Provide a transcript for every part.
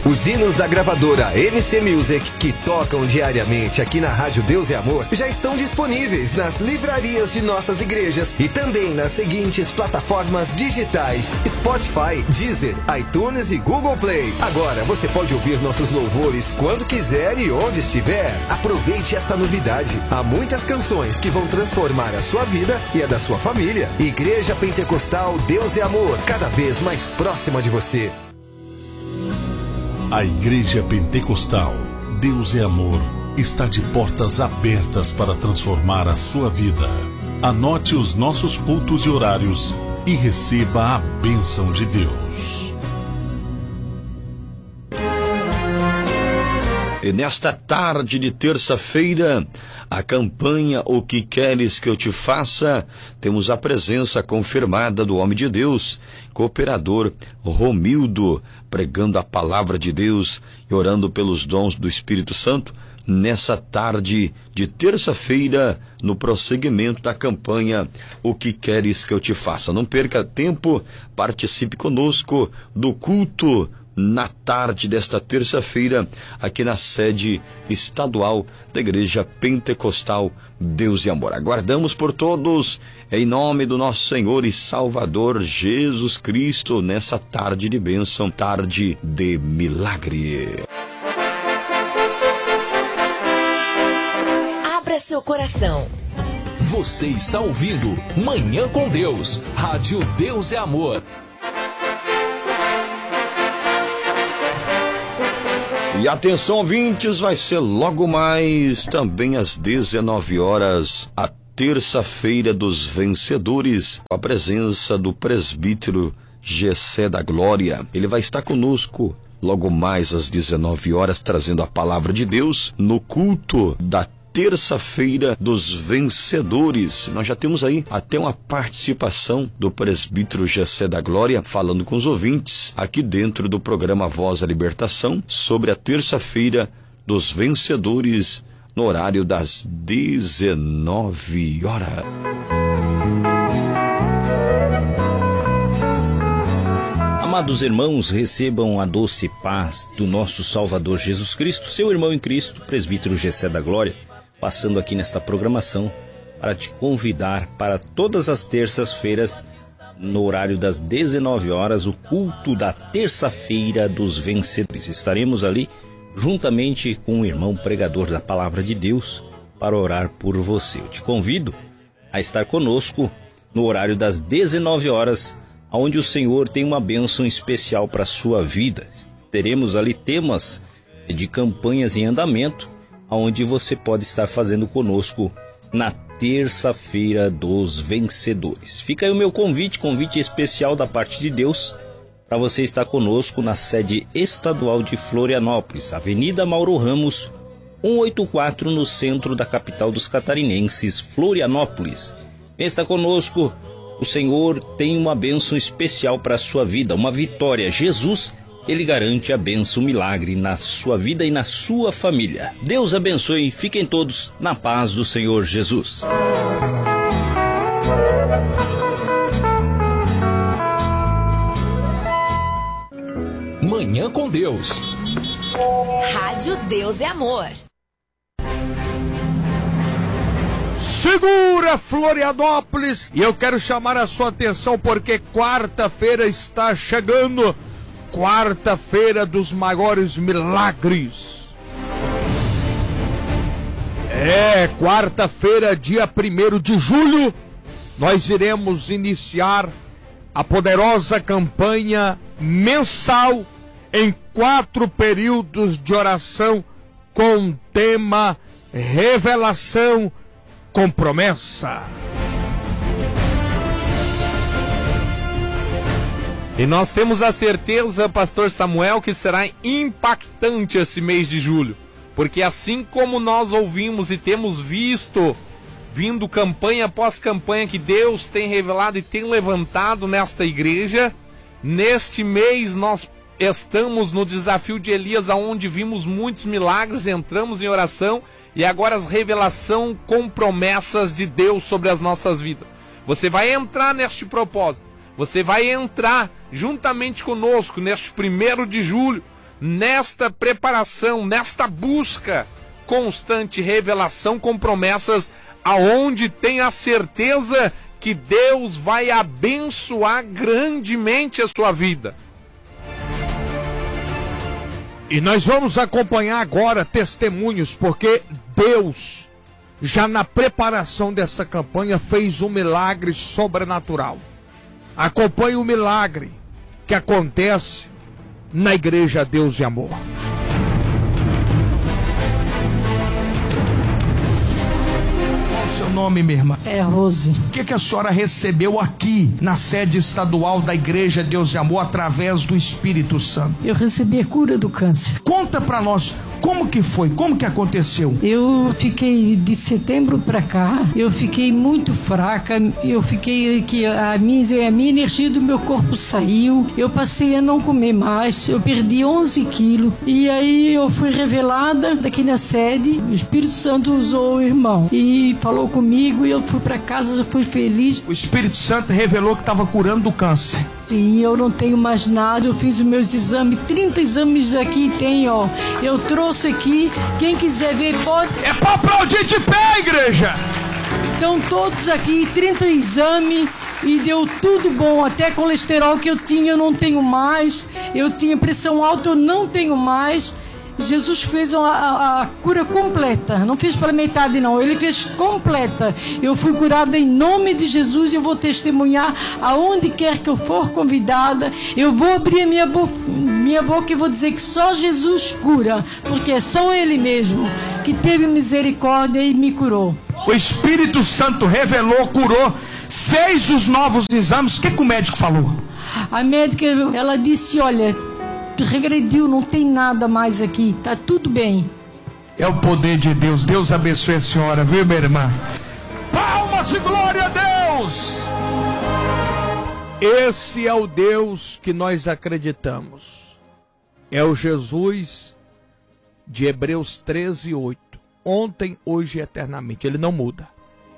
Os hinos da gravadora MC Music, que tocam diariamente aqui na Rádio Deus e Amor, já estão disponíveis nas livrarias de nossas igrejas e também nas seguintes plataformas digitais: Spotify, Deezer, iTunes e Google Play. Agora você pode ouvir nossos louvores quando quiser e onde estiver. Aproveite esta novidade. Há muitas canções que vão transformar a sua vida e a da sua família. Igreja Pentecostal Deus e Amor, cada vez mais próxima de você. A Igreja Pentecostal Deus é Amor está de portas abertas para transformar a sua vida. Anote os nossos cultos e horários e receba a bênção de Deus. E nesta tarde de terça-feira, a campanha O Que Queres Que Eu Te Faça, temos a presença confirmada do homem de Deus, cooperador Romildo, pregando a palavra de Deus e orando pelos dons do Espírito Santo, nessa tarde de terça-feira, no prosseguimento da campanha O Que Queres Que Eu Te Faça. Não perca tempo, participe conosco do culto na tarde desta terça-feira, aqui na sede estadual da Igreja Pentecostal Deus e Amor. Aguardamos por todos, em nome do nosso Senhor e Salvador Jesus Cristo, nessa tarde de bênção, tarde de milagre. Abra seu coração. Você está ouvindo Manhã com Deus, Rádio Deus é Amor. E atenção, ouvintes, vai ser logo mais, também às 19 horas, a terça-feira dos vencedores, com a presença do presbítero Gessé da Glória. Ele vai estar conosco logo mais às 19 horas, trazendo a palavra de Deus no culto da terça-feira dos vencedores. Nós já temos aí até uma participação do presbítero Gessé da Glória falando com os ouvintes aqui dentro do programa Voz da Libertação sobre a terça-feira dos vencedores no horário das 19 horas. Amados irmãos, recebam a doce paz do nosso Salvador Jesus Cristo, seu irmão em Cristo, presbítero Gessé da Glória, passando aqui nesta programação para te convidar para todas as terças-feiras, no horário das 19 horas, o culto da terça-feira dos vencedores. Estaremos ali juntamente com o irmão pregador da Palavra de Deus para orar por você. Eu te convido a estar conosco no horário das 19 horas, onde o Senhor tem uma bênção especial para a sua vida. Teremos ali temas de campanhas em andamento, onde você pode estar fazendo conosco na terça-feira dos vencedores. Fica aí o meu convite especial da parte de Deus, para você estar conosco na sede estadual de Florianópolis, Avenida Mauro Ramos, 184, no centro da capital dos catarinenses, Florianópolis. Vem estar conosco, o Senhor tem uma bênção especial para a sua vida, uma vitória. Jesus, Ele garante a bênção, o milagre na sua vida e na sua família. Deus abençoe, fiquem todos na paz do Senhor Jesus. Manhã com Deus. Rádio Deus é Amor. Segura, Florianópolis! E eu quero chamar a sua atenção porque quarta-feira está chegando. Quarta-feira dos maiores milagres. Quarta-feira, dia 1º de julho, nós iremos iniciar a poderosa campanha mensal em 4 períodos de oração com tema Revelação com Promessa. E nós temos a certeza, pastor Samuel, que será impactante esse mês de julho. Porque assim como nós ouvimos e temos visto, vindo campanha após campanha que Deus tem revelado e tem levantado nesta igreja, neste mês nós estamos no desafio de Elias, onde vimos muitos milagres, entramos em oração e agora as revelação com promessas de Deus sobre as nossas vidas. Você vai entrar neste propósito. Você vai entrar juntamente conosco neste 1º de julho, nesta preparação, nesta busca constante, revelação com promessas, aonde tem a certeza que Deus vai abençoar grandemente a sua vida. E nós vamos acompanhar agora testemunhos, porque Deus, já na preparação dessa campanha, fez um milagre sobrenatural. Acompanhe o milagre que acontece na Igreja Deus e Amor. Seu nome, minha irmã? É Rose. O que a senhora recebeu aqui na sede estadual da Igreja Deus e Amor através do Espírito Santo? Eu recebi a cura do câncer. Conta pra nós, como que foi? Como que aconteceu? Eu fiquei de setembro pra cá, eu fiquei muito fraca, eu fiquei que a minha energia do meu corpo saiu, eu passei a não comer mais, eu perdi 11 quilos e aí eu fui revelada daqui na sede, o Espírito Santo usou o irmão e falou comigo e eu fui pra casa, eu fui feliz. O Espírito Santo revelou que estava curando o câncer. Sim, eu não tenho mais nada, eu fiz os meus exames, 30 exames aqui tem, ó. Eu trouxe aqui, quem quiser ver pode... É pra aplaudir de pé, igreja! Então todos aqui, 30 exames e deu tudo bom, até colesterol que eu tinha eu não tenho mais, eu tinha pressão alta eu não tenho mais. Jesus fez a cura completa, não fez pela metade não, ele fez completa. Eu fui curada em nome de Jesus e eu vou testemunhar aonde quer que eu for convidada. Eu vou abrir a minha boca e vou dizer que só Jesus cura, porque é só Ele mesmo que teve misericórdia e me curou. O Espírito Santo revelou, curou, fez os novos exames. O que o médico falou? A médica, ela disse, olha, regrediu, não tem nada mais aqui, tá tudo bem. É o poder de Deus. Deus abençoe a senhora, viu, minha irmã? Palmas e glória a Deus! Esse é o Deus que nós acreditamos. É o Jesus de Hebreus 13:8. Ontem, hoje e eternamente. Ele não muda.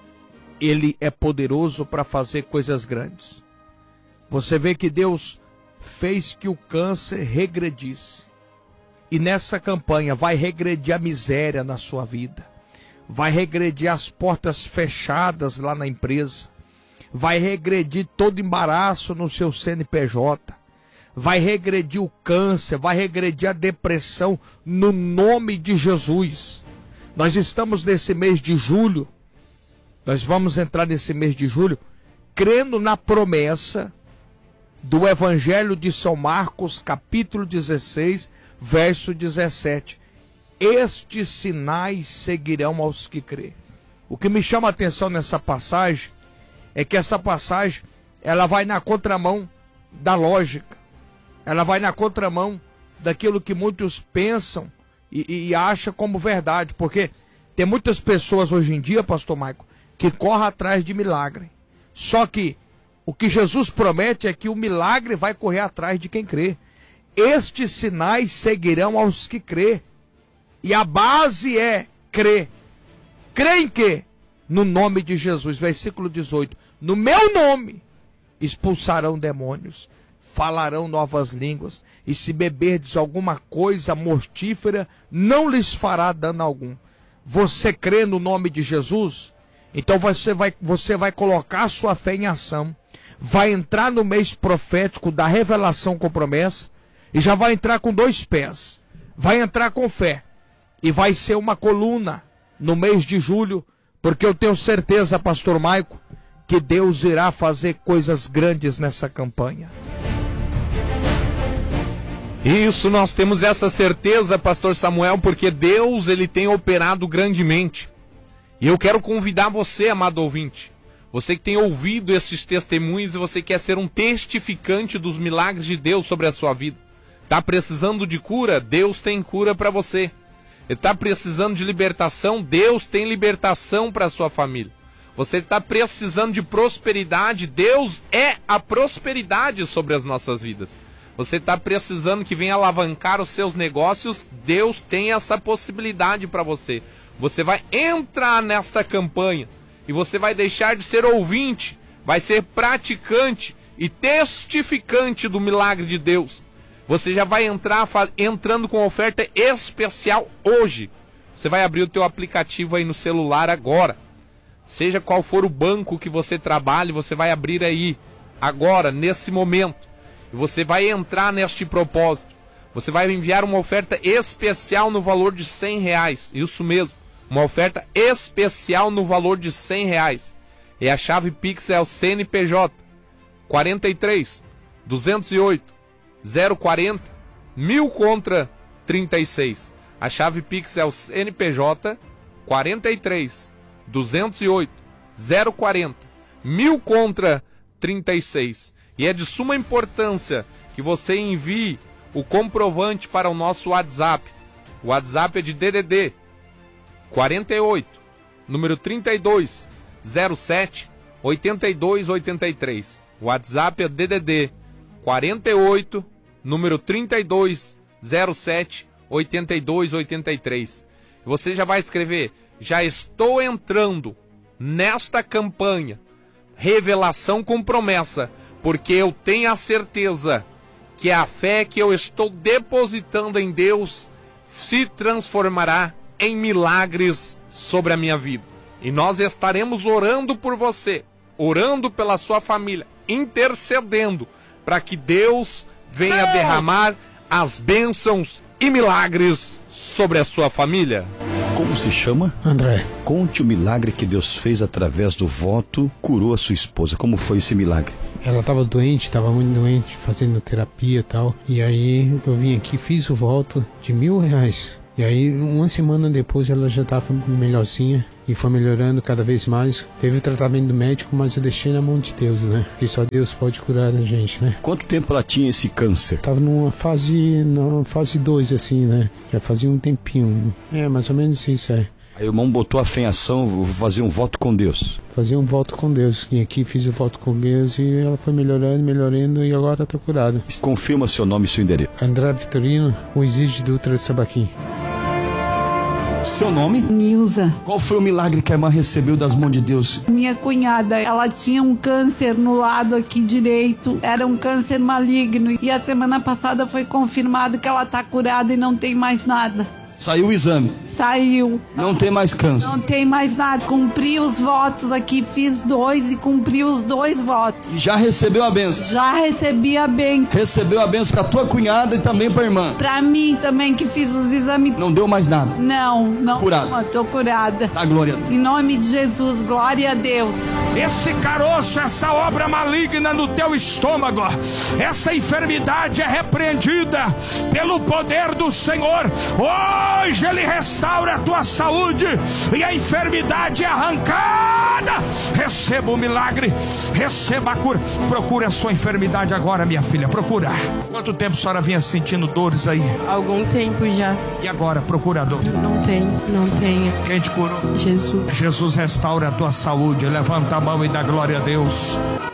Ele é poderoso para fazer coisas grandes. Você vê que Deus fez que o câncer regredisse. E nessa campanha vai regredir a miséria na sua vida. Vai regredir as portas fechadas lá na empresa. Vai regredir todo embaraço no seu CNPJ. Vai regredir o câncer, vai regredir a depressão no nome de Jesus. Nós estamos nesse mês de julho. Nós vamos entrar nesse mês de julho crendo na promessa do Evangelho de São Marcos, capítulo 16, verso 17. Estes sinais seguirão aos que crêem. O que me chama a atenção nessa passagem é que essa passagem ela vai na contramão da lógica. Ela vai na contramão daquilo que muitos pensam e acham como verdade. Porque tem muitas pessoas hoje em dia, pastor Maico, que correm atrás de milagre. Só que o que Jesus promete é que o milagre vai correr atrás de quem crê. Estes sinais seguirão aos que crê. E a base é crer. Crê em quê? No nome de Jesus. Versículo 18. No meu nome expulsarão demônios, falarão novas línguas, e se beberdes alguma coisa mortífera, não lhes fará dano algum. Você crê no nome de Jesus? Então você vai colocar a sua fé em ação. Vai entrar no mês profético da revelação com promessa e já vai entrar com 2 pés. Vai entrar com fé e vai ser uma coluna no mês de julho, porque eu tenho certeza, pastor Maico, que Deus irá fazer coisas grandes nessa campanha. Isso, nós temos essa certeza, pastor Samuel, porque Deus ele tem operado grandemente. E eu quero convidar você, amado ouvinte, você que tem ouvido esses testemunhos e você quer ser um testificante dos milagres de Deus sobre a sua vida. Está precisando de cura? Deus tem cura para você. Está precisando de libertação? Deus tem libertação para a sua família. Você está precisando de prosperidade? Deus é a prosperidade sobre as nossas vidas. Você está precisando que venha alavancar os seus negócios? Deus tem essa possibilidade para você. Você vai entrar nesta campanha e você vai deixar de ser ouvinte, vai ser praticante e testificante do milagre de Deus. Você já vai entrando com oferta especial hoje. Você vai abrir o teu aplicativo aí no celular agora. Seja qual for o banco que você trabalhe, você vai abrir aí agora, nesse momento. E você vai entrar neste propósito. Você vai enviar uma oferta especial no valor de R$100. Isso mesmo, uma oferta especial no valor de R$100. E a chave Pix é o CNPJ 43 208 040 1000 contra 36. A chave Pix é o CNPJ 43 208 040 1000 contra 36. E é de suma importância que você envie o comprovante para o nosso WhatsApp. O WhatsApp é de DDD 48, número 32 07 82 83. O WhatsApp é DDD 48, número 32 07 82 83. Você já vai escrever: já estou entrando nesta campanha Revelação com Promessa, porque eu tenho a certeza que a fé que eu estou depositando em Deus se transformará em milagres sobre a minha vida. E nós estaremos orando por você, orando pela sua família, intercedendo para que Deus venha derramar as bênçãos e milagres sobre a sua família. Como se chama? André. Conte o milagre que Deus fez através do voto, curou a sua esposa. Como foi esse milagre? Ela estava doente, estava muito doente, fazendo terapia e tal. E aí eu vim aqui, fiz o voto de R$1.000. E aí, uma semana depois, ela já estava melhorzinha e foi melhorando cada vez mais. Teve o tratamento médico, mas eu deixei na mão de Deus, né? Porque só Deus pode curar a gente, né? Quanto tempo ela tinha esse câncer? Tava na fase 2, assim, né? Já fazia um tempinho. É, mais ou menos isso, é. Aí o irmão botou a fé em ação, vou fazer um voto com Deus. Fazer um voto com Deus. E aqui fiz o voto com Deus e ela foi melhorando e agora está curada. Confirma seu nome e seu endereço. André Vitorino, o Exídio Dutra de Sabaquim. Seu nome? Nilza. Qual foi o milagre que a irmã recebeu das mãos de Deus? Minha cunhada, ela tinha um câncer no lado aqui direito, era um câncer maligno, e a semana passada foi confirmado que ela tá curada e não tem mais nada. Saiu o exame? Saiu. Não tem mais câncer? Não tem mais nada. Cumpri os votos aqui, fiz 2 e cumpri os 2 votos. E já recebeu a bênção? Já recebi a bênção. Recebeu a bênção pra tua cunhada e também pra irmã? Pra mim também, que fiz os exames. Não deu mais nada? Não. Curada? Tô curada. Dá glória a Deus. Em nome de Jesus, glória a Deus. Esse caroço, essa obra maligna no teu estômago, essa enfermidade é repreendida pelo poder do Senhor. Hoje Ele restaura a tua saúde e a enfermidade é arrancada. Receba o milagre, receba a cura. Procura a sua enfermidade agora, minha filha, procura. Quanto tempo a senhora vinha sentindo dores aí? Algum tempo já. E agora, procurador? Não tenho. Quem te curou? Jesus. Jesus restaura a tua saúde. Levanta a mão e dá glória a Deus.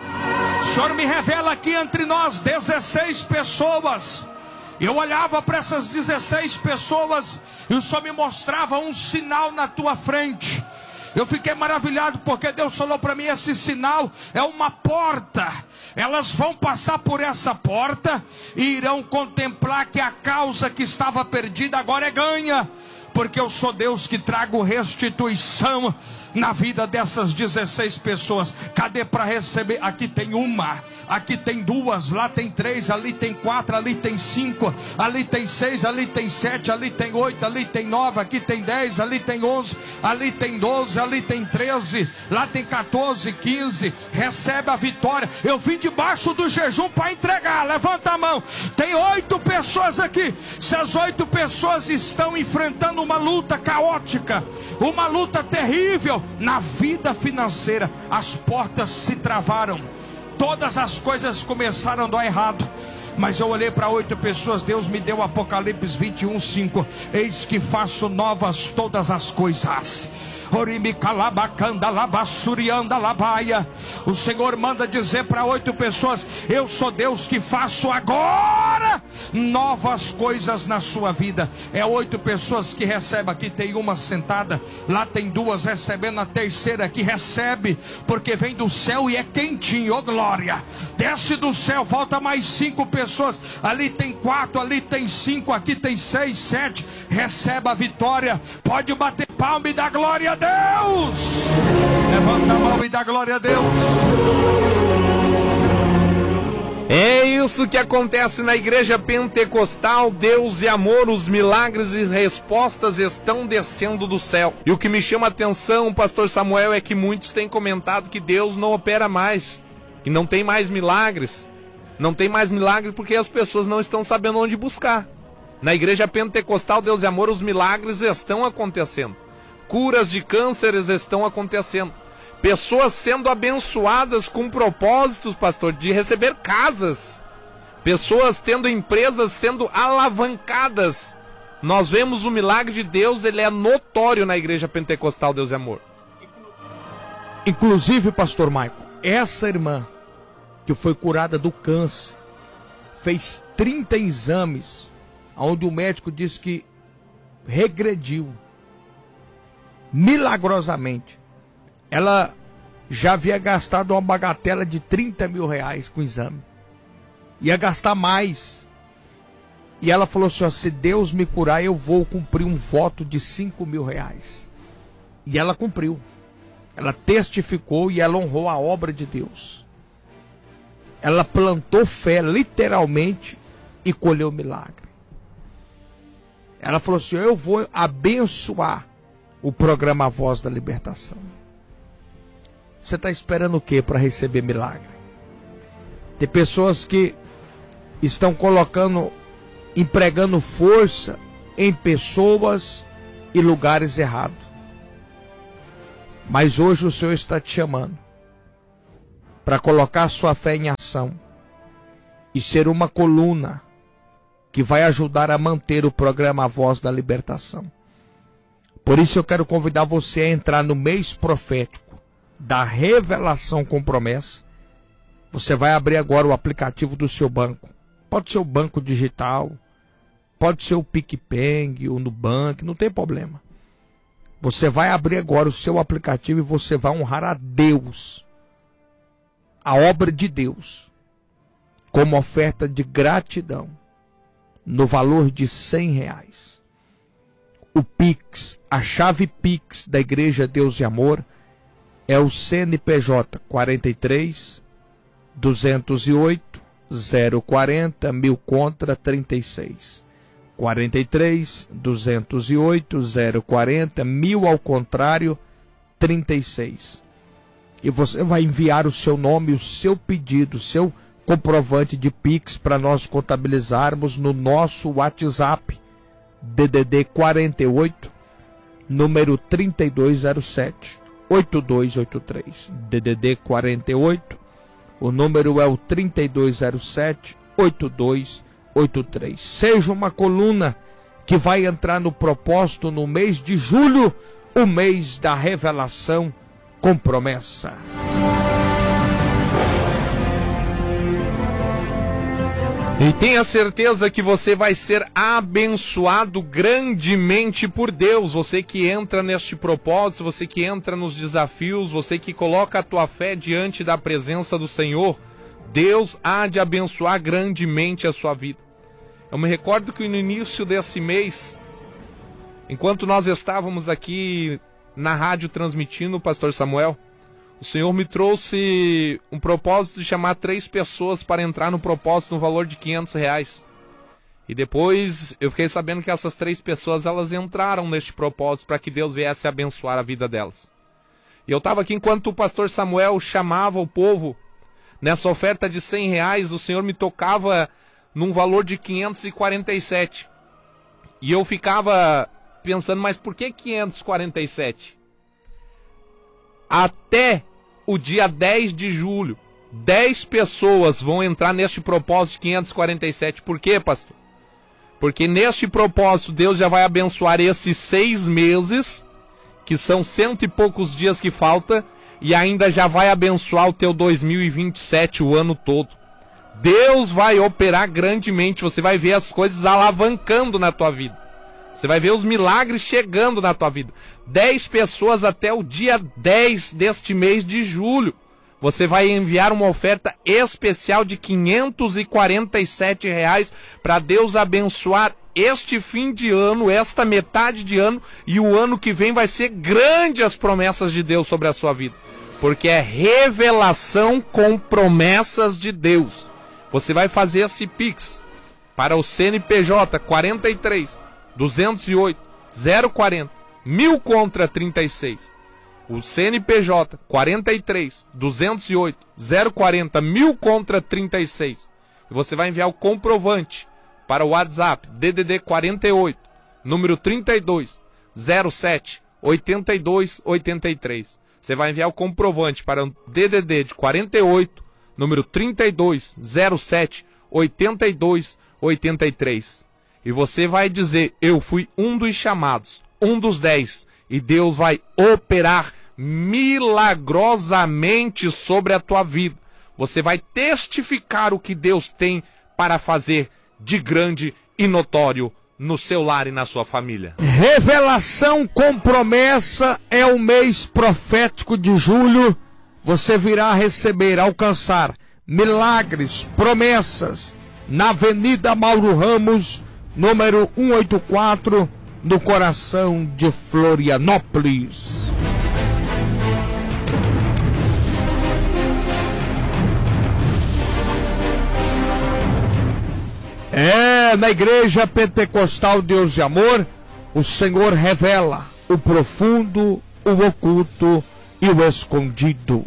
O Senhor me revela aqui entre nós 16 pessoas. Eu olhava para essas 16 pessoas e o Senhor me mostrava um sinal na tua frente. Eu fiquei maravilhado porque Deus falou para mim: esse sinal é uma porta. Elas vão passar por essa porta e irão contemplar que a causa que estava perdida agora é ganha. Porque eu sou Deus que trago restituição na vida dessas 16 pessoas. Cadê para receber? Aqui tem uma, aqui tem 2, lá tem 3, ali tem 4, ali tem 5, ali tem 6, ali tem 7, ali tem 8, ali tem 9, aqui tem 10, ali tem 11, ali tem 12, ali tem 13, lá tem 14, 15. Recebe a vitória. Eu vim debaixo do jejum para entregar. Levanta a mão. Tem 8 pessoas aqui. Se as 8 pessoas estão enfrentando uma luta caótica, uma luta terrível na vida financeira, as portas se travaram, todas as coisas começaram a dar errado. Mas eu olhei para 8 pessoas. Deus me deu Apocalipse 21:5. Eis que faço novas todas as coisas. O Senhor manda dizer para 8 pessoas: eu sou Deus que faço agora novas coisas na sua vida. É 8 pessoas que recebem. Aqui tem uma sentada, lá tem 2 recebendo, a terceira aqui recebe, porque vem do céu e é quentinho. Ô glória, desce do céu. Falta mais 5 pessoas. pessoas. Ali tem 4, ali tem 5, aqui tem 6, 7. Receba a vitória. Pode bater palma e dar glória a Deus. Levanta a mão e dá glória a Deus. É isso que acontece na Igreja Pentecostal Deus e Amor. Os milagres e respostas estão descendo do céu. E o que me chama a atenção, pastor Samuel, é que muitos têm comentado que Deus não opera mais, que não tem mais milagres. Não tem mais milagres porque as pessoas não estão sabendo onde buscar. Na Igreja Pentecostal Deus e Amor, os milagres estão acontecendo. Curas de cânceres estão acontecendo. Pessoas sendo abençoadas com propósitos, pastor, de receber casas. Pessoas tendo empresas sendo alavancadas. Nós vemos o milagre de Deus, ele é notório na Igreja Pentecostal Deus e Amor. Inclusive, pastor Maico, essa irmã que foi curada do câncer fez 30 exames, onde o médico disse que regrediu milagrosamente. Ela já havia gastado uma bagatela de 30 mil reais com o exame. Ia gastar mais. E ela falou assim, ó, se Deus me curar, eu vou cumprir um voto de 5 mil reais. E ela cumpriu. Ela testificou e ela honrou a obra de Deus. Ela plantou fé, literalmente, e colheu milagre. Ela falou assim, eu vou abençoar o programa A Voz da Libertação. Você está esperando o que para receber milagre? Tem pessoas que estão empregando força em pessoas e lugares errados. Mas hoje o Senhor está te chamando para colocar sua fé em ação e ser uma coluna que vai ajudar a manter o programa A Voz da Libertação. Por isso eu quero convidar você a entrar no mês profético da Revelação com Promessa. Você vai abrir agora o aplicativo do seu banco. Pode ser o banco digital, pode ser o PicPay, o Nubank, não tem problema. Você vai abrir agora o seu aplicativo e você vai honrar a Deus, a obra de Deus, como oferta de gratidão, no valor de R$100. O Pix, a chave Pix da Igreja Deus e Amor, é o CNPJ 43 208 040 1000 contra 36. 43 208 040 1000 ao contrário 36. E você vai enviar o seu nome, o seu pedido, o seu comprovante de Pix para nós contabilizarmos no nosso WhatsApp DDD 48 número 3207 8283. DDD 48, o número é o 3207 8283. Seja uma coluna que vai entrar no propósito no mês de julho, o mês da revelação com promessa. E tenha certeza que você vai ser abençoado grandemente por Deus. Você que entra neste propósito, você que entra nos desafios, você que coloca a tua fé diante da presença do Senhor, Deus há de abençoar grandemente a sua vida. Eu me recordo que no início desse mês, enquanto nós estávamos aqui na rádio transmitindo, pastor Samuel, o Senhor me trouxe um propósito de chamar 3 pessoas para entrar no propósito no valor de R$500. E depois eu fiquei sabendo que essas 3 pessoas, elas entraram neste propósito para que Deus viesse abençoar a vida delas. E eu estava aqui enquanto o pastor Samuel chamava o povo, nessa oferta de R$100, o Senhor me tocava num valor de 547. E eu ficava pensando, mas por que 547? Até o dia 10 de julho, 10 pessoas vão entrar neste propósito de 547. Por quê, pastor? Porque neste propósito Deus já vai abençoar esses 6 meses, que são 100 e poucos dias que falta, e ainda já vai abençoar o teu 2027, o ano todo. Deus vai operar grandemente, você vai ver as coisas alavancando na tua vida. Você vai ver os milagres chegando na tua vida. 10 pessoas até o dia 10 deste mês de julho você vai enviar uma oferta especial de R$ 547 para Deus abençoar este fim de ano, esta metade de ano, e o ano que vem vai ser grande as promessas de Deus sobre a sua vida. Porque é revelação com promessas de Deus. Você vai fazer esse Pix para o CNPJ 43 208 040 1000 contra 36. O CNPJ 43 208 040 1000 contra 36. E você vai enviar o comprovante para o WhatsApp DDD 48, número 32 07 82 83. Você vai enviar o comprovante para o DDD de 48, número 32 07 82 83. E você vai dizer: eu fui um dos chamados, um dos 10, e Deus vai operar milagrosamente sobre a tua vida. Você vai testificar o que Deus tem para fazer de grande e notório no seu lar e na sua família. Revelação com promessa é o mês profético de julho. Você virá receber, alcançar milagres, promessas na Avenida Mauro Ramos, número 184, no coração de Florianópolis. Na Igreja Pentecostal Deus e Amor, o Senhor revela o profundo, o oculto e o escondido.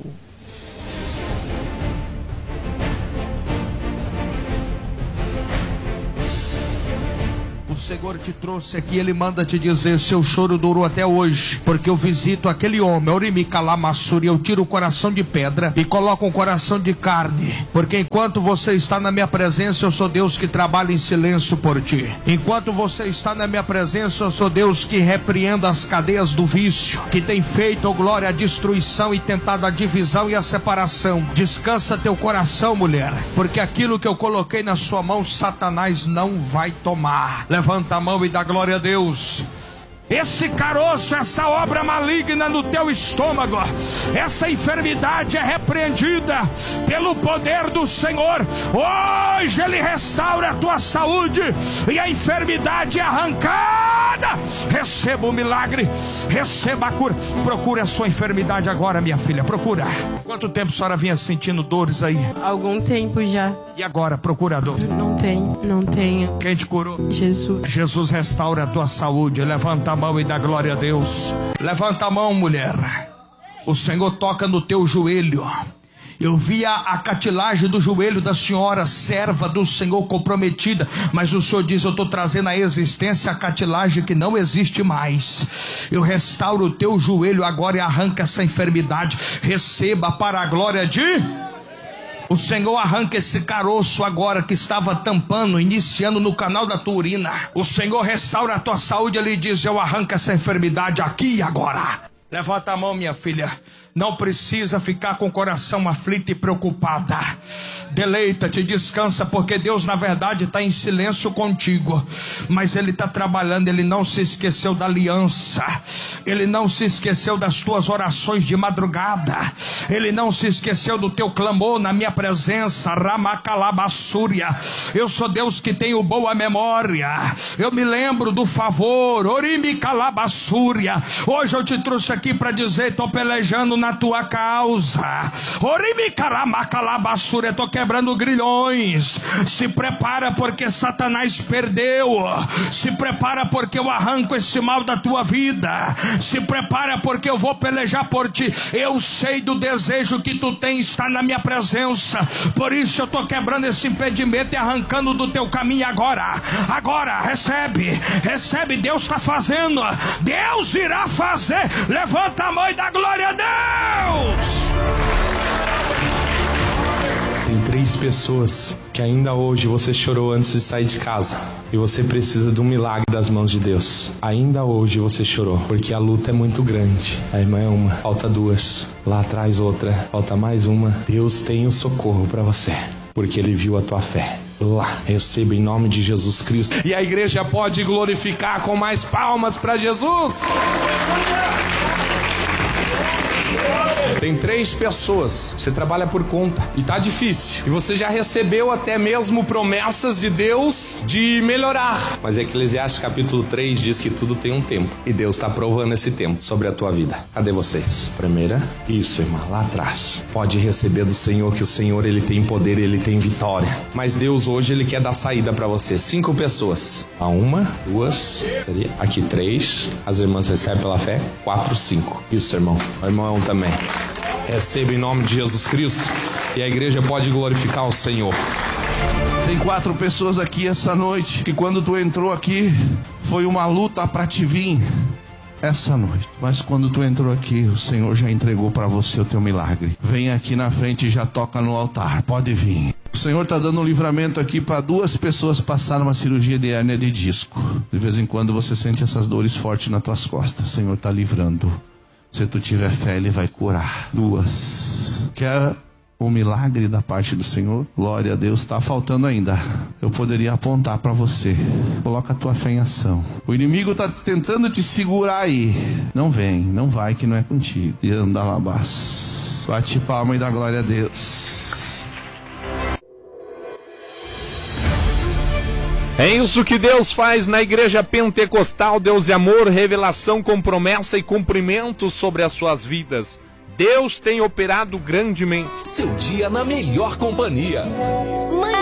O Senhor te trouxe aqui, Ele manda te dizer: seu choro durou até hoje, porque eu visito aquele homem, Orimicalamassuri, eu tiro o coração de pedra e coloco um coração de carne, porque enquanto você está na minha presença, eu sou Deus que trabalha em silêncio por ti. Enquanto você está na minha presença, eu sou Deus que repreendo as cadeias do vício, que tem feito, oh glória, a destruição e tentado a divisão e a separação. Descansa teu coração, mulher, porque aquilo que eu coloquei na sua mão, Satanás não vai tomar. Levanta a mão e dá glória a Deus. Esse caroço, essa obra maligna no teu estômago, essa enfermidade é repreendida pelo poder do Senhor. Hoje Ele restaura a tua saúde e a enfermidade é arrancada. Receba o milagre, receba a cura. Procura a sua enfermidade agora, minha filha, procura. Quanto tempo a senhora vinha sentindo dores aí? Algum tempo já. E agora, procurador? Não tenho. Quem te curou? Jesus. Jesus restaura a tua saúde. Levanta a mão e dá glória a Deus. Levanta a mão, mulher. O Senhor toca no teu joelho. Eu via a cartilagem do joelho da senhora, serva do Senhor, comprometida, mas o Senhor diz: eu estou trazendo à existência a cartilagem que não existe mais. Eu restauro o teu joelho agora e arranca essa enfermidade. Receba para a glória de... O Senhor arranca esse caroço agora que estava tampando, iniciando no canal da tua urina. O Senhor restaura a tua saúde. Ele diz: eu arranco essa enfermidade aqui e agora. Levanta a mão, minha filha. Não precisa ficar com o coração aflito e preocupada. Deleita-te, descansa, porque Deus na verdade está em silêncio contigo, mas Ele está trabalhando. Ele não se esqueceu da aliança, Ele não se esqueceu das tuas orações de madrugada, Ele não se esqueceu do teu clamor na minha presença. Ramacalabassúria. Eu sou Deus que tenho boa memória, eu me lembro do favor. Orimicalabassúria. Hoje eu te trouxe aqui para dizer: estou pelejando na tua causa. Orimicalabassúria. Estou quebrando grilhões. Se prepara, porque Satanás perdeu. Se prepara, porque eu arranco esse mal da tua vida. Se prepara, porque eu vou pelejar por ti. Eu sei do desejo que tu tens, está na minha presença. Por isso eu estou quebrando esse impedimento e arrancando do teu caminho agora. Agora, recebe. Deus está fazendo. Deus irá fazer. Levanta a mão e dá glória a Deus. Tem 3 pessoas que ainda hoje você chorou antes de sair de casa, e você precisa de um milagre das mãos de Deus. Ainda hoje você chorou, porque a luta é muito grande. A irmã é uma, falta 2, lá atrás outra, falta mais uma. Deus tem o socorro para você, porque Ele viu a tua fé. Lá, receba em nome de Jesus Cristo. E a igreja pode glorificar com mais palmas para Jesus. Tem 3 pessoas, você trabalha por conta e tá difícil. E você já recebeu até mesmo promessas de Deus de melhorar. Mas Eclesiastes capítulo 3 diz que tudo tem um tempo. E Deus está provando esse tempo sobre a tua vida. Cadê vocês? Primeira, isso, irmã, lá atrás. Pode receber do Senhor, que o Senhor, ele tem poder, ele tem vitória. Mas Deus hoje, ele quer dar saída para você. 5 pessoas. 1, 2, aqui 3. As irmãs recebem pela fé. 4, 5. Isso, irmão. O irmão também. Receba em nome de Jesus Cristo e a igreja pode glorificar o Senhor. Tem 4 pessoas aqui essa noite que quando tu entrou aqui foi uma luta para te vir essa noite. Mas quando tu entrou aqui, o Senhor já entregou para você o teu milagre. Vem aqui na frente e já toca no altar. Pode vir. O Senhor está dando um livramento aqui para 2 pessoas passarem uma cirurgia de hérnia de disco. De vez em quando você sente essas dores fortes nas tuas costas. O Senhor está livrando. Se tu tiver fé, Ele vai curar. 2. Quer um milagre da parte do Senhor? Glória a Deus. Está faltando ainda. Eu poderia apontar para você. Coloca a tua fé em ação. O inimigo está tentando te segurar aí. Não vem, não vai, que não é contigo. E anda lá, bate palma e dá glória a Deus. É isso que Deus faz na Igreja Pentecostal Deus e Amor, revelação com promessa e cumprimento sobre as suas vidas. Deus tem operado grandemente. Seu dia na melhor companhia.